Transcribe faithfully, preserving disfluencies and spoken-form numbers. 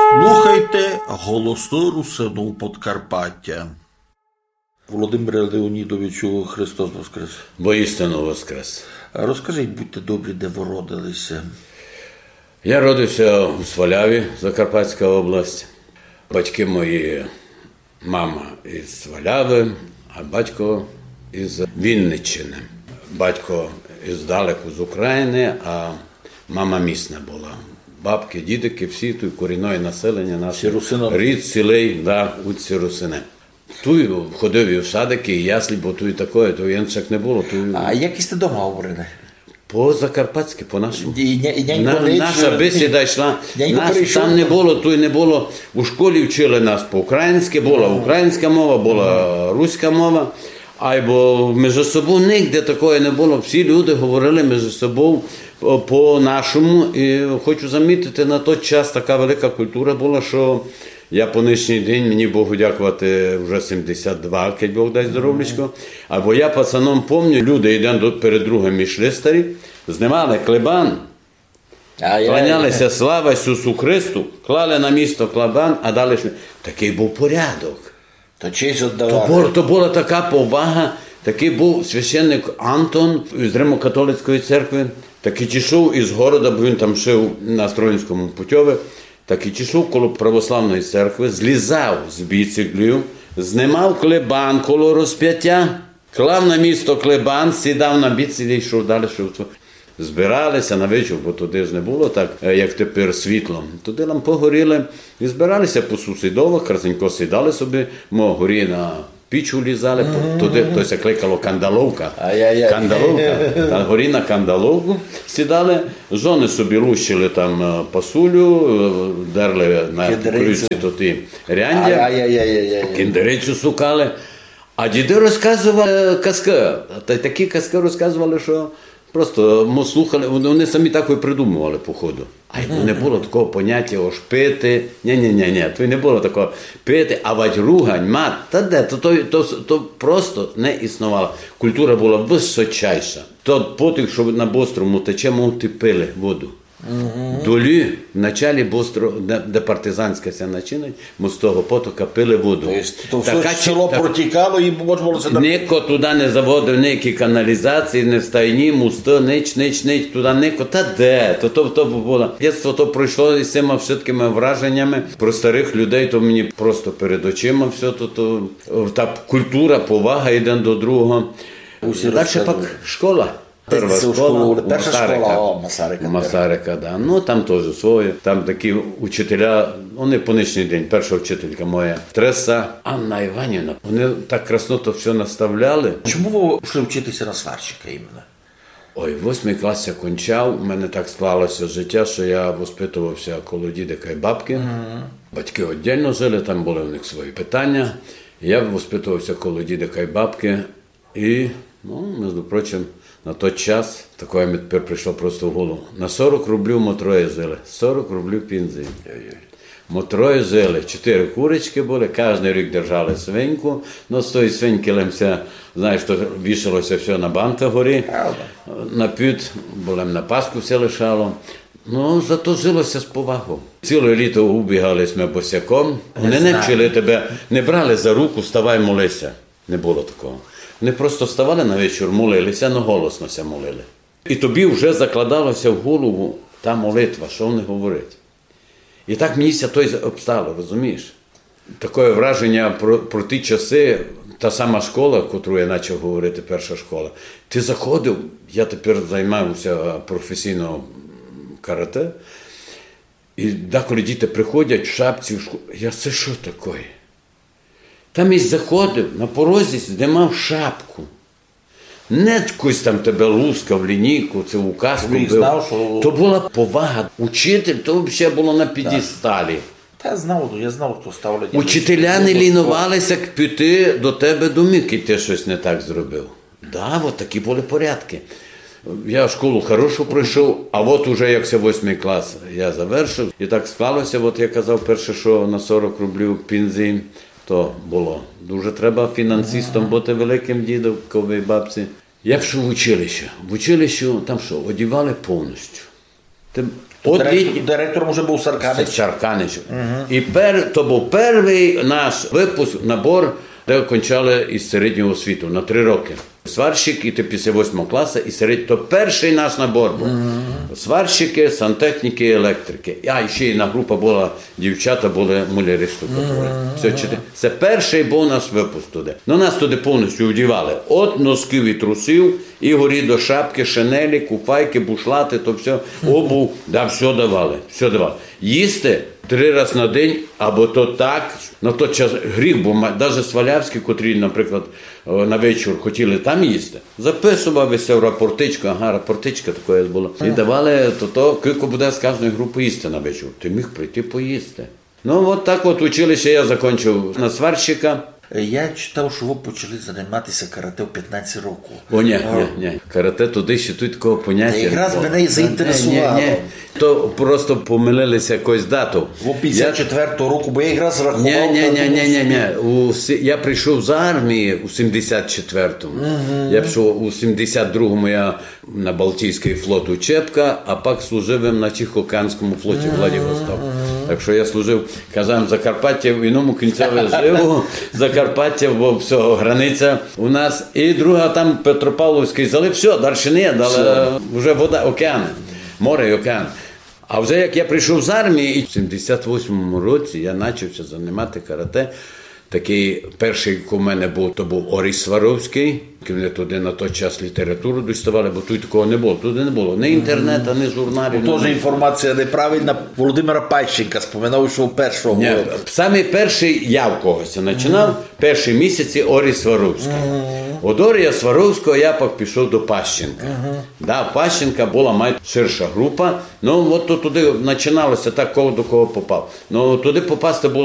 Слухайте голосну русину Подкарпаття. Володимире Леонідовичу, Христос Воскрес. Воістину Воскрес. Розкажіть, будьте добрі, де ви родилися? Я родився у Сваляві, Закарпатська область. Батьки мої, мама із Сваляви, а батько із Вінниччини. Батько іздалеку з України, а мама місна була. Бабки, дідики, всі тут корінне населення наше. Рід цілий, да, у ці русини. Тут ходив і в садики, і яслі, бо тут такое, то інших не було. Тут... А як сте дома говорили? По-закарпатськи, по-нашому. І, і, і На, наша бесіда йшла. Нас там не було, тут не було. У школі вчили нас по-українськи, була українська мова, була руська мова. Або між собою ніде такого не було. Всі люди говорили між собою по-нашому. І хочу замітити, на той час така велика культура була, що я по нинішній день, мені Богу дякувати, вже сімдесят два, як Бог дасть здоров'ячко. Або я пацаном пам'ятаю, люди один перед другим йшли старі, знімали клебан, кланялися слава Ісусу Христу, клали на місто клебан, а далі йшли. Такий був порядок. То, то, то була така повага, такий був священник Антон з Римо-католицької церкви, такий тішов із города, бо він там жив на Строїнському путьові, такий тішов коло православної церкви, злізав з біциклів, знімав клебан коло розп'яття, клав на місто клебан, сідав на біциклі і йшов далі. Збиралися на вечір, бо туди ж не було так, як тепер світло. Туди лампи горіли і збиралися по сусідовах, красенько сідали собі, мо горі на пічу лізали, туди то се кликало кандаловка. Кандаловка. Та горі на кандаловку сідали, жони собі лущили там пасулю, дерли на ключі тоді ряндя, кіндерицю сукали. А діди розказували казки. Такі казки розказували, що просто ми слухали, вони самі так і придумували по ходу. А й не було такого поняття ось пити. Ні-ні-ні, то не було такого пити, а вать ругань, мат. Та де, то, то, то, то просто не існувало. Культура була височайша. То потік, що на Бострому тече, мов ти пили воду. Uh-huh. Долі, в началі Бостро, де, де партизанська ся начинать, ми з того потока пили воду. То все село так, протікало і можна було це... Ніко туди не заводив ніякі каналізації, не стайні, мусти, нич, нич, нич, туди ніко. Та де? То, то, то було. Дєтство то пройшло із цими всякими враженнями про старих людей, то мені просто перед очима все, то, то, та культура, повага один до другого. Далі пак школа. Перша школа, перша школа, о, Масарика. Масарика, да. Ну, там теж своє. Там такі учителя, вони по нинішній день, перша вчителька моя, Треса, Анна Іванівна. Вони так красно то все наставляли. Чому ви пішли вчитися на сварщика іменно? Ой, восьмий клас я кончав, у мене так склалося життя, що я воспитувався коло дідика і бабки. Uh-huh. Батьки віддільно жили, там були у них свої питання. Я воспитувався коло дідика і бабки. І, ну, між прочим, на той час, такое мені тепер прийшло просто в голову, на сорок рублів ми троє жили, сорок рублів пенсії. Ми троє жили, чотири курочки були, кожен рік держали свиньку, но з тої свиньки лемся, знаєш, то вішалося все на банта горі, на пют, бо на Пасху все лишало. Ну, зато жилося з повагою. Ціле літо убігали ми босяком, вони не вчили тебе, не брали за руку, вставай, молися, не було такого. Вони просто вставали на вечір, молилися, но голосно ся молили. І тобі вже закладалося в голову та молитва, що вони говорять. І так мені ся то й обстало, розумієш? Таке враження про, про ті часи, та сама школа, яку я почав говорити, перша школа. Ти заходив, я тепер займаюся професійно карате, і деколи діти приходять в шапці в школу. Я, це що таке? Там із заходив, на порозі знімав шапку. Не якось там тебе лускав, лінійку, це указку бив. Знав, що... То була повага. Учитель, то взагалі було на підісталі. Та я знав, я знав, хто ставлять. Учителя не лінувалися піти до тебе до міки, ти щось не так зробив. Да, от такі були порядки. Я школу хорошу пройшов, а от уже як це восьмий клас я завершив. І так склалося, от я казав перше, що на сорок рублів пенсії. То було. Дуже треба фінансистом бути великим дідовковій бабці. Я пішов в училище. В училищі там що, одягали повністю. От Директор, літ- директором вже був Це Сарканич. Чарканич. І пер, то був перший наш випуск, набор, де кончали із середнього освіту на три роки. Сварщик, і ти після восьмого класу, і серед... то перший наш набор був. Сварщики, сантехніки, електрики. А, і ще одна група була, дівчата були муляри штукатури. Все, чотири. Це перший був наш випуск туди. Ну, нас туди повністю одягали. От носків і трусів, і горі до шапки, шинелі, куфайки, бушлати, то все, обув, да, все давали, все давали. Їсти три рази на день, або то так, на той час гріх, бо навіть Свалявські, котрі, наприклад, на вечір хотіли там їсти, записувався в рапортичку, ага, рапортичка така була, і давали то, то кілько буде з кожної групи їсти на вечір. Ти міг прийти поїсти. Ну, от так от училище я закінчив на сварщика. Я читав, що ви почали займатися карате в п'ятнадцять років. О, ні, ні, ні. Карате туди ще тут такого поняття. Та якраз не було. мене і заінтересувало. Ні, ні, ні. То просто помилилися якусь дату. В п'ятдесят четвертого року, бо я якраз рахував. Ні, ні, та ні, ні, ні, ні. собі. У, сі- я прийшов з армії у сімдесят четвертому. Uh-huh. Я пішов у сімдесят другому я на Балтійський флот Учебка, а пак служив на Тихоокеанському флоті uh-huh. Владивосток. Uh-huh. Так що я служив, казав, Закарпаття в іному кінцеве живу, Закарпаття, бо все, границя у нас. І друга там Петропавловський залив, все, далі не, але вже вода, океан, море і океан. А вже як я прийшов з армії, і в сімдесят восьмому році я почався займати карате. Такий перший у мене був, то був Орис Сваровський. Вони туди на той час літературу доставали, бо тут такого не було. Туди не було ні інтернету, ні журналів. Теж інформація неправильна. Володимира Пащенка споминав, що першого Ні, було. саме перший я в когось починав, mm-hmm. перші місяці Орі Сваровський. Mm-hmm. От Орія Сваровського я пак пішов до Пащенка. Mm-hmm. Да, Пащенка була майже ширша група, ну от туди починалося так, кого до кого попав. Ну туди попасти було